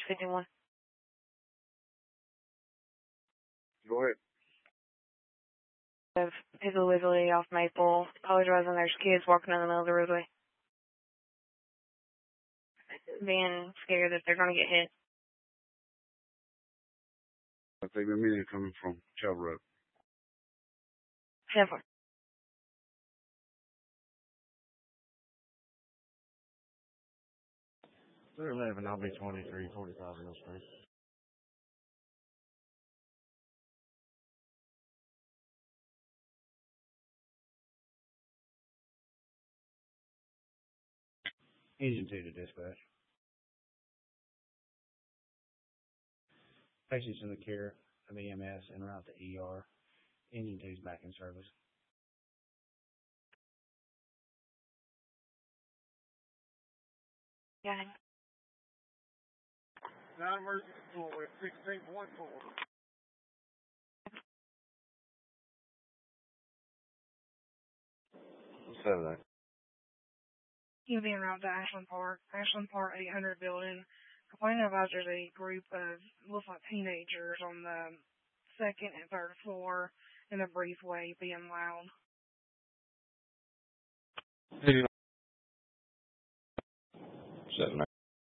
51. Go ahead. Of Piggly Wiggly off Maple. Apologizing, there's kids walking in the middle of the roadway. Being scared that they're going to get hit. I think the media coming from Chelsea Road. 10-4. They're 11, I'll be 23, 45 Mill Street. Engine 2 to dispatch. Patients in the care of EMS en route to ER. Engine 2 is back in service. Got it. Non-emergency floor with 16.4. 7. He'll be en route to Ashland Park 800 building. Complaint advisor is a group of, looks like teenagers on the second and third floor in a briefway being loud. 7.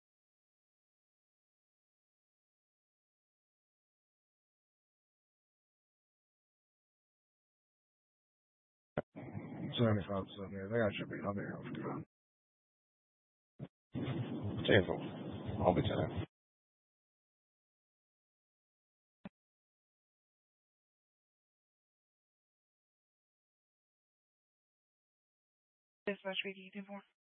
Yeah, they should be. I'll be here. 10-4. I'll be 10. Dispatch 52-4.